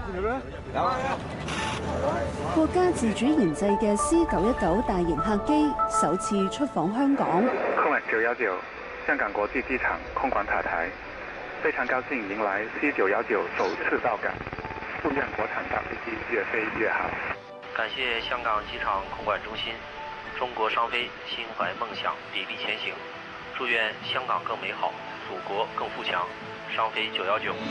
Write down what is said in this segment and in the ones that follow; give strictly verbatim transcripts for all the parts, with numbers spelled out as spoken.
國家自主研製嘅 C 九一九大型客機首次出訪香港。 空九一九香港國際機場空管塔台，非常高興迎來 C 九一九首次到港，祝願國產大飛機越飛越好。 感謝香港機場空管中心，中國商飛心懷夢想，砥礪前行，祝願香港更美好，祖國更富強。商飛九一九。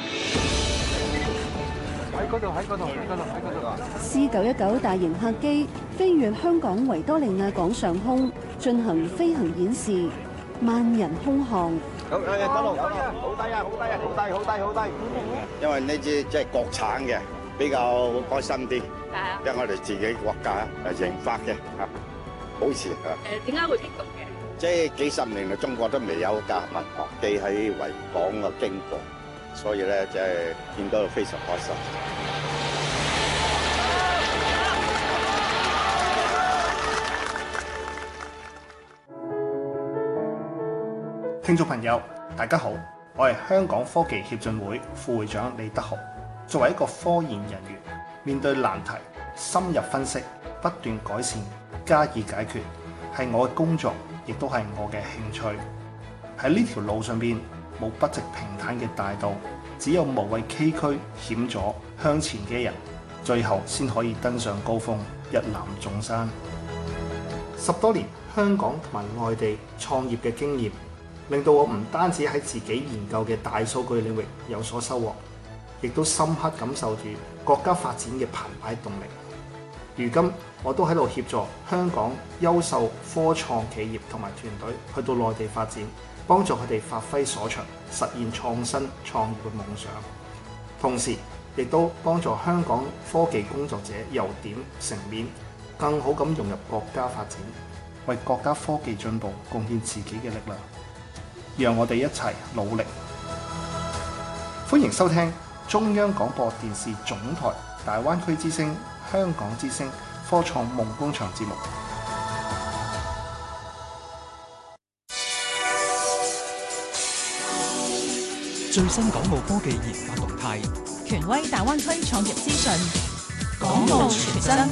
喺嗰度，喺嗰度，喺嗰度，喺嗰度。 C 九一九大型客機飛越香港維多利亞港上空，進行飛行演示，萬人空巷。 好，誒，嗰度，好低啊，好低啊，好低，好低，好低。因為呢支即係國產嘅，比較開心啲。係啊。因為我哋自己國家誒研發嘅嚇，保持嚇。 誒，點解會激動嘅？ 即係幾十年嚟，中國都未有架民航機喺維港嘅經過。所以咧，即係見到非常開心。 聽眾朋友，大家好，我係香港科技協進會副會長李德豪。作為一個科研人員，面對難題，深入分析，不斷改善，加以解決，係我嘅工作，亦都係我嘅興趣。喺呢條路上邊，冇不直平坦嘅大道，只有無畏崎嶇險阻向前嘅人，最後先可以登上高峰，一覽眾山。十多年香港同埋外地創業嘅經驗，令到我唔單止喺自己研究嘅大數據領域有所收穫，亦都深刻感受住國家發展嘅澎湃動力。如今我都喺度協助香港優秀科創企業同埋團隊去到內地發展，幫助佢哋發揮所長，實現創新創業嘅夢想。同時亦都幫助香港科技工作者由點成面，更好咁融入國家發展，為國家科技進步貢獻自己嘅力量。讓我哋一齊努力。歡迎收聽中央廣播電視總台大灣區之聲、香港之聲科創夢工場節目。 最新港澳科技研發動態， 權威大灣區創業資訊， 港澳傳真。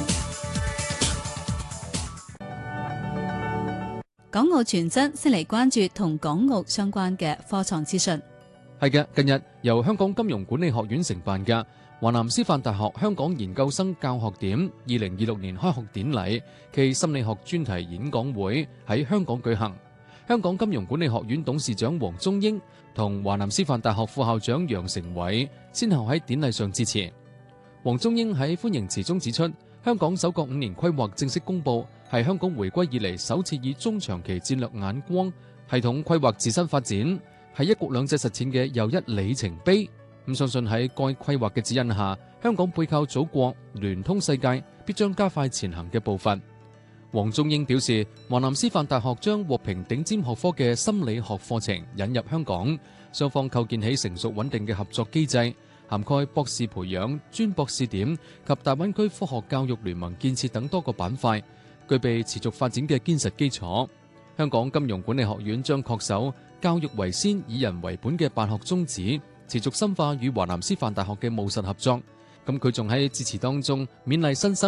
港澳傳真先嚟關注同港澳相關嘅科創資訊。 係嘅，近日由香港金融管理學院承辦嘅華南師範大學香港研究生教學點二零二六年開學典禮暨心理學專題演講會喺香港舉行。香港金融管理學院董事長黃宗英同華南師範大學副校長楊成偉先後喺典禮上致辭。黃宗英喺歡迎詞中指出，香港首個五年規劃正式公佈，係香港回歸以嚟首次以中長期戰略眼光系統規劃自身發展，係一國兩制實踐嘅又一里程碑。咁相信喺該規劃嘅指引下，香港背靠祖國、聯通世界，必將加快前行嘅步伐。黃宗英表示，華南師範大學將獲評頂尖學科嘅心理學課程引入香港，雙方構建起成熟穩定嘅合作機制，涵蓋博士培養、專博試點及大灣區科學教育聯盟建設等多個板塊，具備持續發展嘅堅實基礎。香港金融管理學院將恪守教育為先、以人為本嘅辦學宗旨，持續深化與華南師範大學嘅務實合作。咁佢仲喺致辭當中勉勵新生